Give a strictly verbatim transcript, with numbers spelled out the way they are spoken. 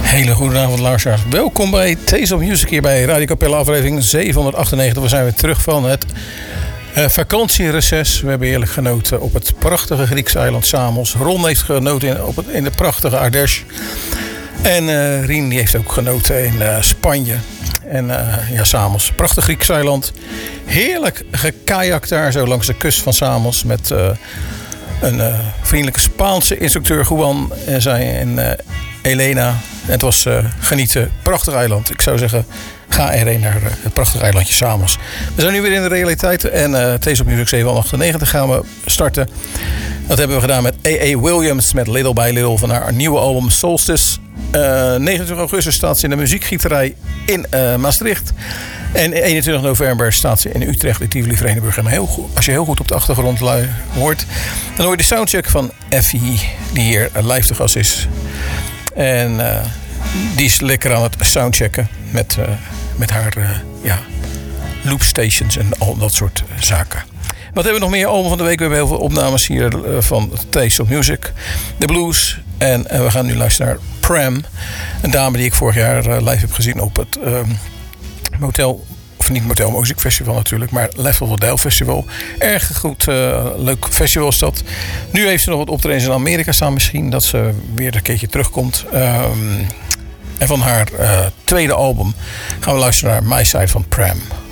Hele goede avond, luisteraars. Welkom bij Taste of Music hier bij Radio Capella, aflevering zevenhonderdachtennegentig. We zijn weer terug van het uh, vakantiereces. We hebben heerlijk genoten op het prachtige Griekse eiland Samos. Ron heeft genoten in, op het, in de prachtige Ardèche. En uh, Rien die heeft ook genoten in uh, Spanje. En uh, ja, Samos, prachtig Grieks eiland. Heerlijk gekajakt daar zo langs de kust van Samos met uh, een uh, vriendelijke Spaanse instructeur Juan en zij en uh, Elena. Het was uh, genieten. Prachtig eiland. Ik zou zeggen, ga erheen naar uh, het prachtige eilandje Samos. We zijn nu weer in de realiteit. En uh, Taste of Music zevenhonderdachtennegentig gaan we starten. Dat hebben we gedaan met A A. Williams. Met Little by Little van haar nieuwe album Solstice. Uh, negenentwintig augustus staat ze in de muziekgieterij in uh, Maastricht. En eenentwintig november staat ze in Utrecht, in Tivoli Vredenburg. En heel goed, als je heel goed op de achtergrond hoort, dan hoor je de soundcheck van Effie, die hier live te gast is. En uh, die is lekker aan het soundchecken met, uh, met haar uh, ja, loopstations en al dat soort zaken. Wat hebben we nog meer? Album van de week. We hebben heel veel opnames hier uh, van Taste of Music. De blues. En uh, we gaan nu luisteren naar Pram. Een dame die ik vorig jaar uh, live heb gezien op het uh, Motel... Of niet Motel Music Festival natuurlijk, maar Level Dale Festival. Erg goed, uh, leuk festival is dat. Nu heeft ze nog wat optredens in Amerika staan. Misschien dat ze weer een keertje terugkomt. Um, en van haar uh, tweede album gaan we luisteren naar My Side van Pram.